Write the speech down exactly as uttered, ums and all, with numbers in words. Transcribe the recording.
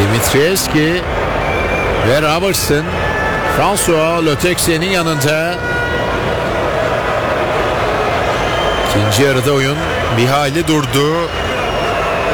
Dimitrievski ve Robertson François Le Texier'in yanında. İkinci yarıda oyun bir hayli durdu.